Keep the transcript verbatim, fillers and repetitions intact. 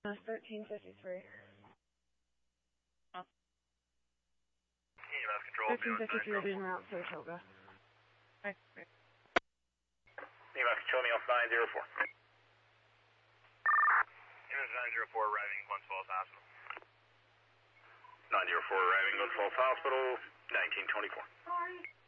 Uh, thirteen fifty-three. Oh. thirteen fifty-three will be en route to Atoga. Okay, great. E M S control me off nine zero four. E M S nine zero four arriving Glens Falls Hospital. nine zero four arriving Glens Falls Hospital, nineteen twenty-four. Sorry.